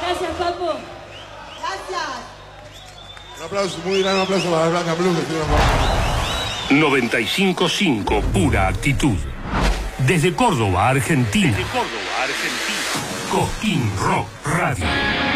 Gracias, Papo. Gracias. Un aplauso, muy gran aplauso para Blanca Blue, que estuvo 95.5, pura actitud. Desde Córdoba, Argentina. Cosquín Rock Radio.